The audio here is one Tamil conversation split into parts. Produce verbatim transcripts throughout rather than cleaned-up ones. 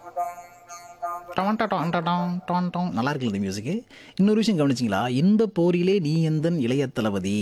டான் டா டான் டா டான் டான் டான். நல்லா இருக்குல்ல இந்த மியூசிக்கு. இன்னொரு விஷயம் கவனிச்சிங்களா? இன்ப போரிலே நீ எந்தன் இளைய தளபதி.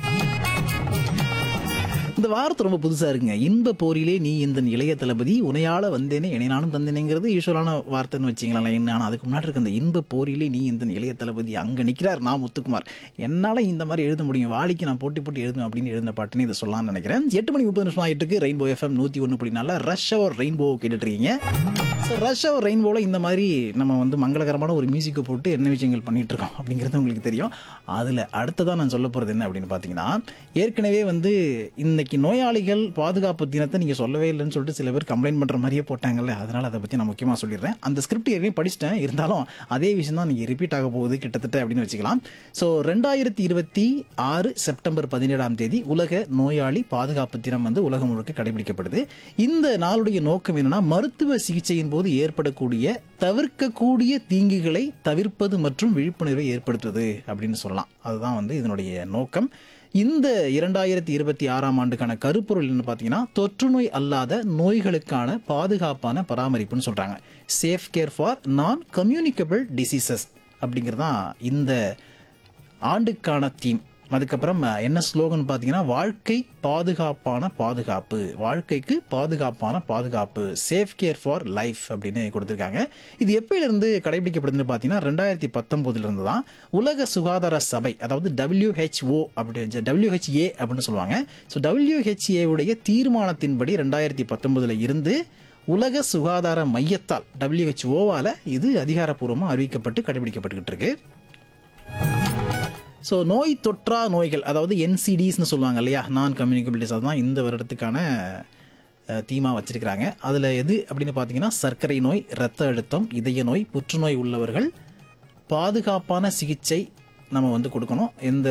இந்த வார்த்தை ரொம்ப புதுசாக இருக்குங்க. இன்ப போரிலே நீ எந்தன் இளைய தளபதி உனையாள வந்தேனே என்னை நானும் தந்தேனேங்கிறது யூஸ்வலான வார்த்தைன்னு வச்சிங்களேன். என்ன ஆனால் அதுக்கு முன்னாடி இருக்க அந்த இன்ப போரிலே நீ எந்தன் இளைய தளபதி அங்கே நிற்கிறார் நான் முத்துக்குமார். என்னால் இந்த மாதிரி எழுத முடியும், வாளிக்கு நான் போட்டி போட்டு எழுதுவேன் அப்படின்னு எழுதின பாட்டுன்னு இதை சொல்லலாம்னு நினைக்கிறேன். எட்டு மணி முப்பது நிமிஷம் ஆகிட்டு இருக்கு. ரெயின்போ எஃப்எம் நூற்றி ஒன்று புள்ளி நாலில் ரஷ் அவர் ரெயின்போ கேட்டுட்ருக்கீங்க. ஸோ ரஷ் அவர் ரெயின்போவில் இந்த மாதிரி நம்ம வந்து மங்களகரமான ஒரு மியூசிக்கை போட்டு என்ன விஷயங்கள் பண்ணிகிட்ருக்கோம் அப்படிங்கிறது உங்களுக்கு தெரியும். அதில் அடுத்ததான் நான் சொல்ல போகிறது என்ன அப்படின்னு பார்த்தீங்கன்னா, ஏற்கனவே வந்து இன்னைக்கு நோயாளிகள் பாதுகாப்பு தினத்தை நீங்கள் சொல்லவே இல்லைன்னு சொல்லிட்டு சில பேர் கம்ப்ளைண்ட் பண்ணுற மாதிரியே போட்டாங்கல்ல. அதனால் அதை பற்றி நான் முக்கியமாக சொல்லிடுறேன். அந்த ஸ்கிரிப்ட் ஏற்கனவே படிச்சிட்டேன், இருந்தாலும் அதே விஷயம் தான் நீங்கள் ரிப்பீட் ஆக போகுது கிட்டத்தட்ட அப்படின்னு வச்சுக்கலாம். ஸோ ரெண்டாயிரத்தி இருபத்தி ஆறு செப்டம்பர் பதினேழாம் தேதி உலக நோயாளி பாதுகாப்பு தினம் வந்து உலகம் முழுக்க கடைபிடிக்கப்படுது. இந்த நாளுடைய நோக்கம் என்னன்னா, மருத்துவ சிகிச்சையின் போது ஏற்படக்கூடிய தவிர்க்கக்கூடிய தீங்குகளை தவிர்ப்பது மற்றும் விழிப்புணர்வை ஏற்படுத்துவது அப்படின்னு சொல்லலாம். அதுதான் வந்து இதனுடைய நோக்கம். இந்த இரண்டாயிரத்தி இருபத்தி ஆறாம் ஆண்டுக்கான கருப்பொருள் என்ன பார்த்தீங்கன்னா, தொற்று நோய் அல்லாத நோய்களுக்கான பாதுகாப்பான பராமரிப்புன்னு சொல்கிறாங்க. சேஃப் கேர் ஃபார் நான் கம்யூனிகபிள் டிசீசஸ் அப்படிங்கிறதான் இந்த ஆண்டுக்கான தீம். அதுக்கப்புறம் என்ன ஸ்லோகன் பார்த்தீங்கன்னா, வாழ்க்கை பாதுகாப்பான பாதுகாப்பு, வாழ்க்கைக்கு பாதுகாப்பான பாதுகாப்பு, சேஃப் கேர் ஃபார் லைஃப் அப்படின்னு கொடுத்துருக்காங்க. இது எப்பயிலிருந்து கடைபிடிக்கப்படுதுன்னு பார்த்தீங்கன்னா, ரெண்டாயிரத்தி பத்தொம்போதுலேருந்து தான் உலக சுகாதார சபை, அதாவது டபிள்யூஹெச்ஓ அப்படி டபிள்யூஹெச்ஏ அப்படின்னு சொல்லுவாங்க. ஸோ டபிள்யூஹெச்ஏவுடைய தீர்மானத்தின்படி ரெண்டாயிரத்தி பத்தொம்போதில் இருந்து உலக சுகாதார மையத்தால் டபிள்யூஹெச்ஓவால் இது அதிகாரப்பூர்வமாக அறிவிக்கப்பட்டு கடைபிடிக்கப்பட்டுக்கிட்டு இருக்கு. ஸோ நோய் தொற்றா நோய்கள், அதாவது என்சிடிஸ்னு சொல்லுவாங்க இல்லையா, நான் கம்யூனிகபிள் டிசீஸ், அதுதான் இந்த வருடத்துக்கான தீமாக வச்சிருக்கிறாங்க. அதில் எது அப்படின்னு பார்த்தீங்கன்னா, சர்க்கரை நோய், இரத்த அழுத்தம், இதய நோய், புற்றுநோய் உள்ளவர்கள் பாதுகாப்பான சிகிச்சை நம்ம வந்து கொடுக்கணும். எந்த